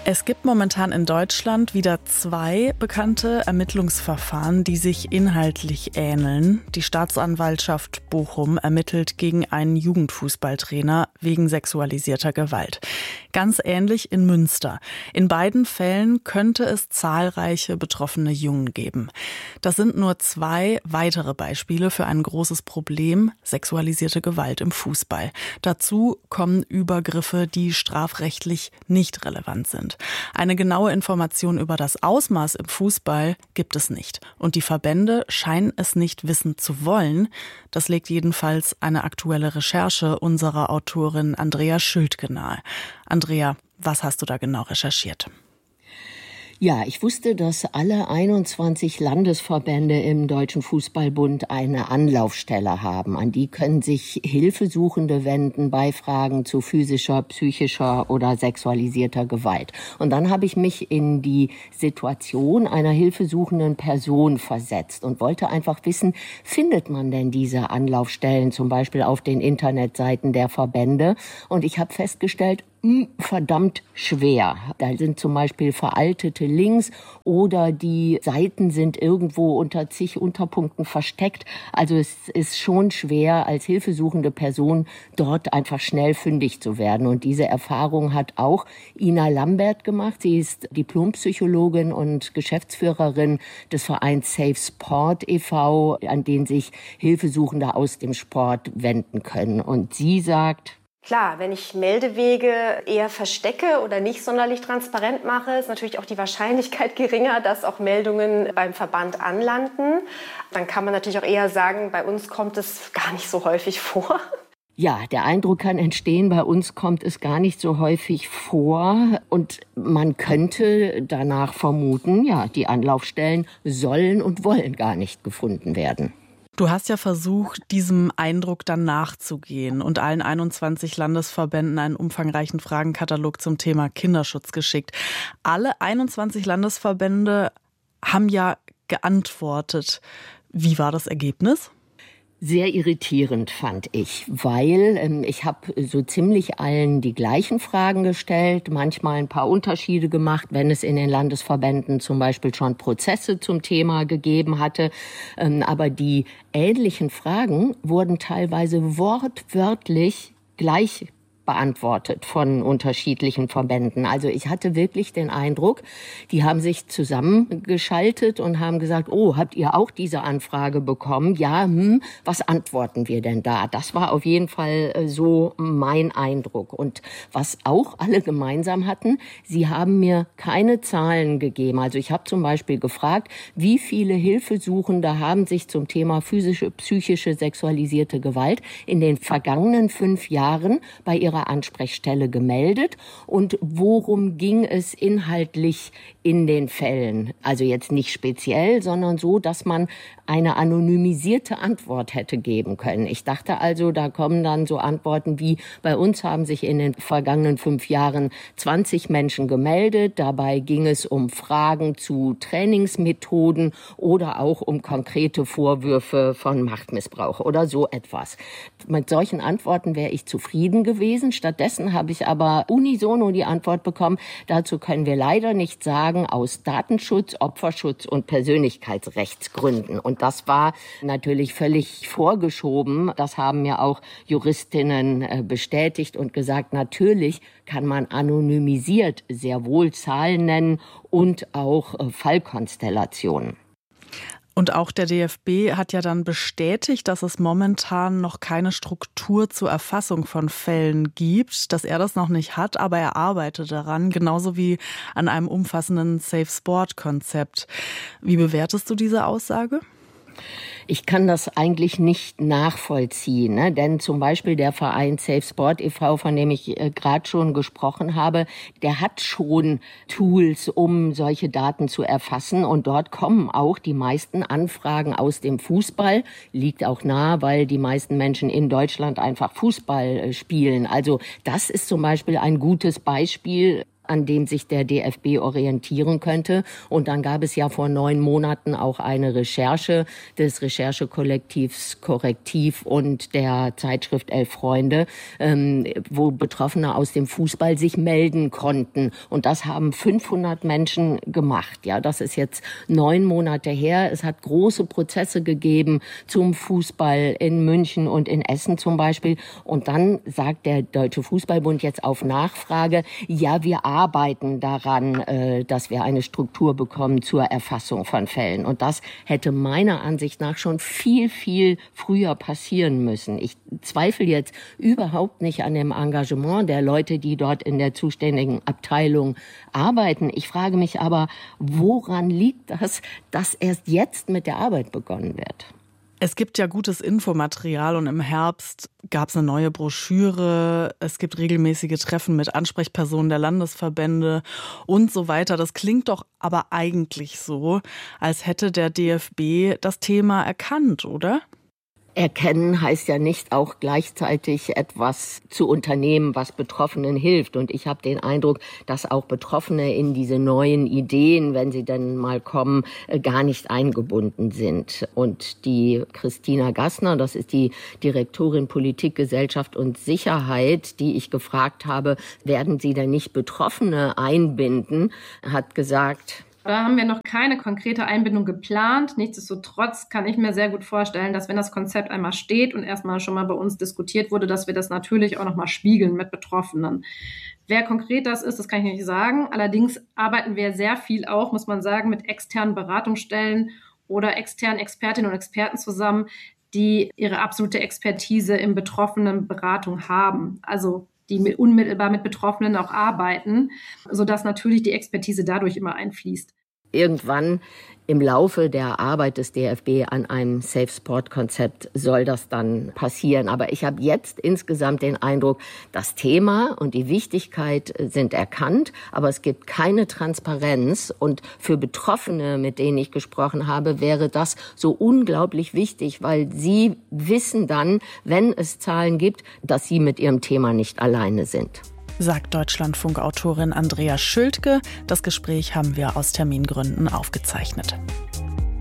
Es gibt momentan in Deutschland wieder 2 bekannte Ermittlungsverfahren, die sich inhaltlich ähneln. Die Staatsanwaltschaft Bochum ermittelt gegen einen Jugendfußballtrainer wegen sexualisierter Gewalt. Ganz ähnlich in Münster. In beiden Fällen könnte es zahlreiche betroffene Jungen geben. Das sind nur 2 weitere Beispiele für ein großes Problem: sexualisierte Gewalt im Fußball. Dazu kommen Übergriffe, die strafrechtlich nicht relevant sind. Eine genaue Information über das Ausmaß im Fußball gibt es nicht. Und die Verbände scheinen es nicht wissen zu wollen. Das legt jedenfalls eine aktuelle Recherche unserer Autorin Andrea Schültke nahe. Andrea, was hast du da genau recherchiert? Ja, ich wusste, dass alle 21 Landesverbände im Deutschen Fußballbund eine Anlaufstelle haben. An die können sich Hilfesuchende wenden bei Fragen zu physischer, psychischer oder sexualisierter Gewalt. Und dann habe ich mich in die Situation einer hilfesuchenden Person versetzt und wollte einfach wissen, findet man denn diese Anlaufstellen zum Beispiel auf den Internetseiten der Verbände? Und ich habe festgestellt, verdammt schwer. Da sind zum Beispiel veraltete Links oder die Seiten sind irgendwo unter zig Unterpunkten versteckt. Also es ist schon schwer, als hilfesuchende Person dort einfach schnell fündig zu werden. Und diese Erfahrung hat auch Ina Lambert gemacht. Sie ist Diplompsychologin und Geschäftsführerin des Vereins Safe Sport e.V., an den sich Hilfesuchende aus dem Sport wenden können. Und sie sagt: Klar, wenn ich Meldewege eher verstecke oder nicht sonderlich transparent mache, ist natürlich auch die Wahrscheinlichkeit geringer, dass auch Meldungen beim Verband anlanden. Dann kann man natürlich auch eher sagen, bei uns kommt es gar nicht so häufig vor. Ja, der Eindruck kann entstehen, bei uns kommt es gar nicht so häufig vor. Und man könnte danach vermuten, ja, die Anlaufstellen sollen und wollen gar nicht gefunden werden. Du hast ja versucht, diesem Eindruck dann nachzugehen und allen 21 Landesverbänden einen umfangreichen Fragenkatalog zum Thema Kinderschutz geschickt. Alle 21 Landesverbände haben ja geantwortet. Wie war das Ergebnis? Sehr irritierend fand ich, weil ich habe so ziemlich allen die gleichen Fragen gestellt, manchmal ein paar Unterschiede gemacht, wenn es in den Landesverbänden zum Beispiel schon Prozesse zum Thema gegeben hatte. Aber die ähnlichen Fragen wurden teilweise wortwörtlich gleich beantwortet von unterschiedlichen Verbänden. Also ich hatte wirklich den Eindruck, die haben sich zusammengeschaltet und haben gesagt, oh, habt ihr auch diese Anfrage bekommen? Ja, was antworten wir denn da? Das war auf jeden Fall so mein Eindruck. Und was auch alle gemeinsam hatten, sie haben mir keine Zahlen gegeben. Also ich habe zum Beispiel gefragt, wie viele Hilfesuchende haben sich zum Thema physische, psychische, sexualisierte Gewalt in den vergangenen 5 Jahren bei ihrer Ansprechstelle gemeldet und worum ging es inhaltlich in den Fällen? Also jetzt nicht speziell, sondern so, dass man eine anonymisierte Antwort hätte geben können. Ich dachte also, da kommen dann so Antworten wie, bei uns haben sich in den vergangenen 5 Jahren 20 Menschen gemeldet. Dabei ging es um Fragen zu Trainingsmethoden oder auch um konkrete Vorwürfe von Machtmissbrauch oder so etwas. Mit solchen Antworten wäre ich zufrieden gewesen. Stattdessen habe ich aber unisono die Antwort bekommen, dazu können wir leider nichts sagen, aus Datenschutz, Opferschutz und Persönlichkeitsrechtsgründen. Und das war natürlich völlig vorgeschoben. Das haben mir auch Juristinnen bestätigt und gesagt, natürlich kann man anonymisiert sehr wohl Zahlen nennen und auch Fallkonstellationen. Und auch der DFB hat ja dann bestätigt, dass es momentan noch keine Struktur zur Erfassung von Fällen gibt, dass er das noch nicht hat, aber er arbeitet daran, genauso wie an einem umfassenden Safe Sport-Konzept. Wie bewertest du diese Aussage? Ich kann das eigentlich nicht nachvollziehen, ne? Denn zum Beispiel der Verein Safe Sport e.V., von dem ich gerade schon gesprochen habe, der hat schon Tools, um solche Daten zu erfassen. Und dort kommen auch die meisten Anfragen aus dem Fußball. Liegt auch nahe, weil die meisten Menschen in Deutschland einfach Fußball spielen. Also das ist zum Beispiel ein gutes Beispiel. an dem sich der DFB orientieren könnte. Und dann gab es ja vor 9 Monaten auch eine Recherche des Recherchekollektivs Korrektiv und der Zeitschrift 11 Freunde, wo Betroffene aus dem Fußball sich melden konnten. Und das haben 500 Menschen gemacht. Ja, das ist jetzt 9 Monate her. Es hat große Prozesse gegeben zum Fußball in München und in Essen zum Beispiel. Und dann sagt der Deutsche Fußballbund jetzt auf Nachfrage, ja, wir arbeiten daran, dass wir eine Struktur bekommen zur Erfassung von Fällen. Und das hätte meiner Ansicht nach schon viel, viel früher passieren müssen. Ich zweifle jetzt überhaupt nicht an dem Engagement der Leute, die dort in der zuständigen Abteilung arbeiten. Ich frage mich aber, woran liegt das, dass erst jetzt mit der Arbeit begonnen wird? Es gibt ja gutes Infomaterial und im Herbst gab es eine neue Broschüre. Es gibt regelmäßige Treffen mit Ansprechpersonen der Landesverbände und so weiter. Das klingt doch aber eigentlich so, als hätte der DFB das Thema erkannt, oder? Erkennen heißt ja nicht auch gleichzeitig etwas zu unternehmen, was Betroffenen hilft. Und ich habe den Eindruck, dass auch Betroffene in diese neuen Ideen, wenn sie denn mal kommen, gar nicht eingebunden sind. Und die Christina Gassner, das ist die Direktorin Politik, Gesellschaft und Sicherheit, die ich gefragt habe, werden Sie denn nicht Betroffene einbinden, hat gesagt: Da haben wir noch keine konkrete Einbindung geplant. Nichtsdestotrotz kann ich mir sehr gut vorstellen, dass wenn das Konzept einmal steht und erstmal schon mal bei uns diskutiert wurde, dass wir das natürlich auch noch mal spiegeln mit Betroffenen. Wer konkret das ist, das kann ich nicht sagen. Allerdings arbeiten wir sehr viel auch, muss man sagen, mit externen Beratungsstellen oder externen Expertinnen und Experten zusammen, die ihre absolute Expertise in Betroffenenberatung haben. Also die unmittelbar mit Betroffenen auch arbeiten, sodass natürlich die Expertise dadurch immer einfließt. Irgendwann im Laufe der Arbeit des DFB an einem Safe-Sport-Konzept soll das dann passieren. Aber ich habe jetzt insgesamt den Eindruck, das Thema und die Wichtigkeit sind erkannt, aber es gibt keine Transparenz. Und für Betroffene, mit denen ich gesprochen habe, wäre das so unglaublich wichtig, weil sie wissen dann, wenn es Zahlen gibt, dass sie mit ihrem Thema nicht alleine sind. Sagt Deutschlandfunk-Autorin Andrea Schültke. Das Gespräch haben wir aus Termingründen aufgezeichnet.